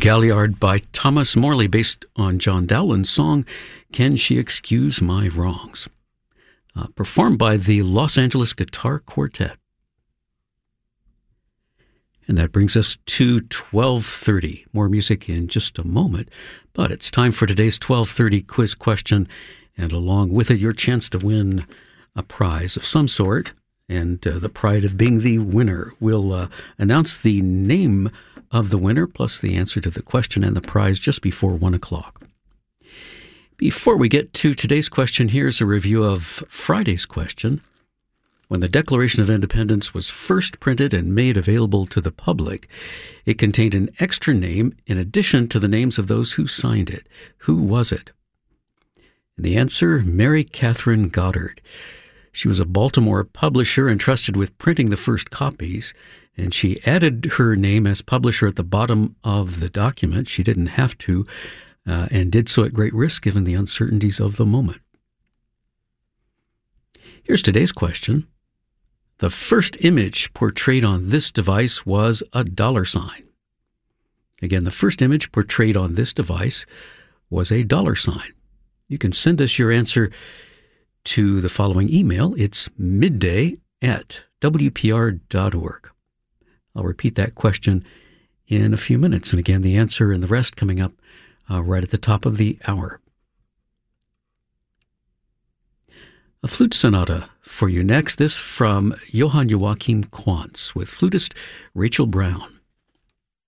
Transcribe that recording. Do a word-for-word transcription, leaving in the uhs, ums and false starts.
Galliard by Thomas Morley, based on John Dowland's song, Can She Excuse My Wrongs? Uh, performed by the Los Angeles Guitar Quartet. And that brings us to twelve thirty. More music in just a moment, but it's time for today's twelve thirty quiz question, and along with it, your chance to win a prize of some sort, and uh, the pride of being the winner. We'll uh, announce the name of the winner, plus the answer to the question and the prize just before one o'clock. Before we get to today's question, here's a review of Friday's question. When the Declaration of Independence was first printed and made available to the public, it contained an extra name in addition to the names of those who signed it. Who was it? And the answer, Mary Catherine Goddard. She was a Baltimore publisher entrusted with printing the first copies, and she added her name as publisher at the bottom of the document. She didn't have to, uh, and did so at great risk given the uncertainties of the moment. Here's today's question. The first image portrayed on this device was a dollar sign. Again, the first image portrayed on this device was a dollar sign. You can send us your answer to the following email. It's midday at w p r dot org. I'll repeat that question in a few minutes. And again, the answer and the rest coming up uh, right at the top of the hour. A flute sonata for you next. This from Johann Joachim Quantz with flutist Rachel Brown.